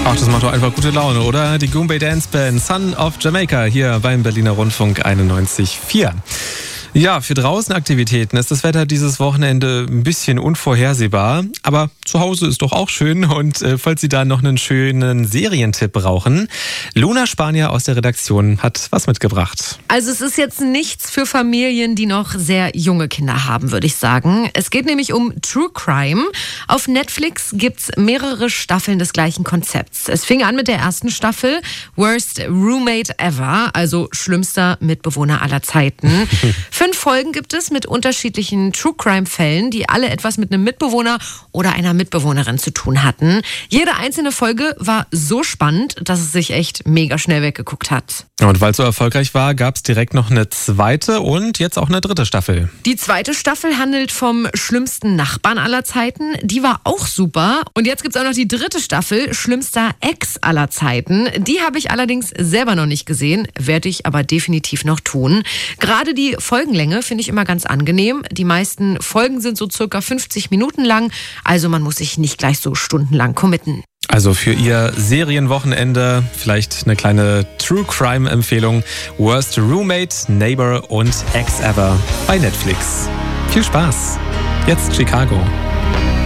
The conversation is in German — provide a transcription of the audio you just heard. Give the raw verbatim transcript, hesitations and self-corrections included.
Ach, das macht doch einfach gute Laune, oder? Die Goombay Dance Band Son of Jamaica hier beim Berliner Rundfunk einundneunzig Komma vier. Ja, für draußen Aktivitäten ist das Wetter dieses Wochenende ein bisschen unvorhersehbar, aber zu Hause ist doch auch schön und äh, falls Sie da noch einen schönen Serientipp brauchen, Luna Spanier aus der Redaktion hat was mitgebracht. Also es ist jetzt nichts für Familien, die noch sehr junge Kinder haben, würde ich sagen. Es geht nämlich um True Crime. Auf Netflix gibt's mehrere Staffeln des gleichen Konzepts. Es fing an mit der ersten Staffel, Worst Roommate Ever, also schlimmster Mitbewohner aller Zeiten. Fünf Folgen gibt es mit unterschiedlichen True-Crime-Fällen, die alle etwas mit einem Mitbewohner oder einer Mitbewohnerin zu tun hatten. Jede einzelne Folge war so spannend, dass es sich echt mega schnell weggeguckt hat. Und weil es so erfolgreich war, gab es direkt noch eine zweite und jetzt auch eine dritte Staffel. Die zweite Staffel handelt vom schlimmsten Nachbarn aller Zeiten. Die war auch super. Und jetzt gibt es auch noch die dritte Staffel, schlimmster Ex aller Zeiten. Die habe ich allerdings selber noch nicht gesehen, werde ich aber definitiv noch tun. Gerade die Folgenlänge finde ich immer ganz angenehm. Die meisten Folgen sind so circa fünfzig Minuten lang, also man muss sich nicht gleich so stundenlang committen. Also für Ihr Serienwochenende vielleicht eine kleine True-Crime-Empfehlung. Worst Roommate, Neighbor und Ex Ever bei Netflix. Viel Spaß. Jetzt Chicago.